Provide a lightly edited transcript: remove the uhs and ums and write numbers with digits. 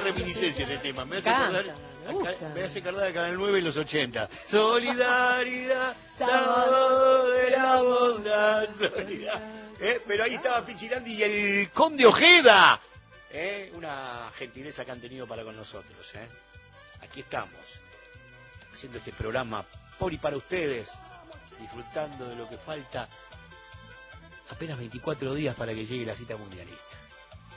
reminiscencia este tema. Me hace Canta, acordar, me gusta. me hace acordar de Canal 9 en los 80. Solidaridad, sábado de la bondad, solidaridad. Pero ahí estaba Pichirandi y el Conde Ojeda. Una gentileza que han tenido para con nosotros. Aquí estamos, haciendo este programa por y para ustedes, disfrutando de lo que falta. Apenas 24 días para que llegue la cita mundialista.